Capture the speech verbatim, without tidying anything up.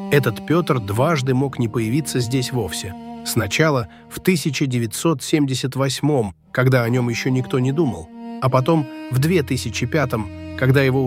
Этот Петр дважды мог не появиться здесь вовсе. Сначала в тысяча девятьсот семьдесят восьмом, когда о нем еще никто не думал, а потом в две тысячи пятом, когда его